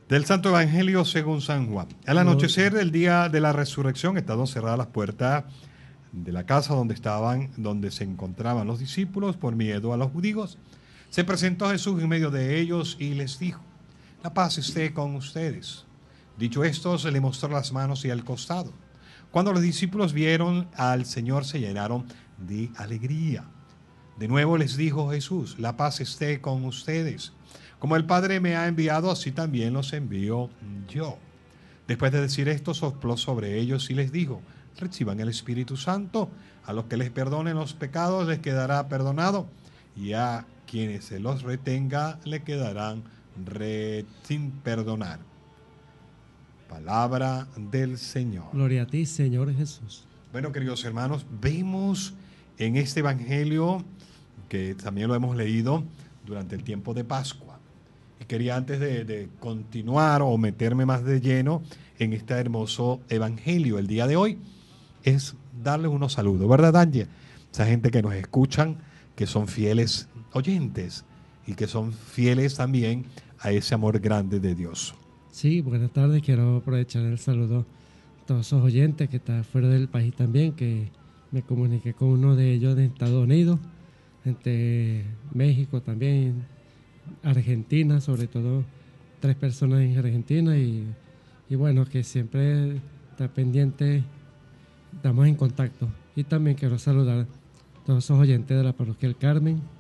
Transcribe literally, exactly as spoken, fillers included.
Del Santo Evangelio según San Juan. Al anochecer del día de la resurrección, estaban cerradas las puertas de la casa donde estaban, donde se encontraban los discípulos por miedo a los judíos. Se presentó Jesús en medio de ellos y les dijo: la paz esté con ustedes. Dicho esto, se le mostró las manos y el costado. Cuando los discípulos vieron al Señor, se llenaron de alegría. De nuevo les dijo Jesús: la paz esté con ustedes. Como el Padre me ha enviado, así también los envío yo. Después de decir esto, sopló sobre ellos y les dijo: reciban el Espíritu Santo. A los que les perdonen los pecados les quedará perdonado, y a quienes se los retenga le quedarán re sin perdonar. Palabra del Señor. Gloria a ti, Señor Jesús. Bueno, queridos hermanos, vemos en este Evangelio, que también lo hemos leído durante el tiempo de Pascua, y quería antes de, de continuar o meterme más de lleno en este hermoso Evangelio el día de hoy, es darles unos saludos, ¿verdad, Ángel? Esa gente que nos escuchan, que son fieles oyentes y que son fieles también a ese amor grande de Dios. Sí, buenas tardes. Quiero aprovechar el saludo a todos esos oyentes que están fuera del país también, que me comuniqué con uno de ellos de Estados Unidos, entre México también, Argentina, sobre todo tres personas en Argentina, y, y bueno, que siempre está pendiente, estamos en contacto. Y también quiero saludar a todos esos oyentes de la Parroquia del Carmen,